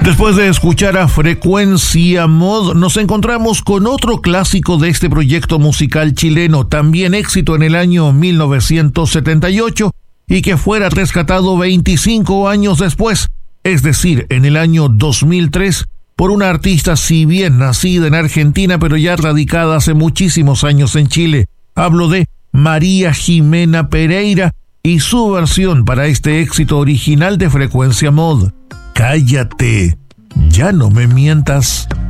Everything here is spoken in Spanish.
Después de escuchar a Frecuencia Mod, nos encontramos con otro clásico de este proyecto musical chileno, también éxito en el año 1978 y que fuera rescatado 25 años después, es decir, en el año 2003, por una artista si bien nacida en Argentina pero ya radicada hace muchísimos años en Chile. Hablo de María Jimena Pereira y su versión para este éxito original de Frecuencia Mod. Cállate, ya no me mientas.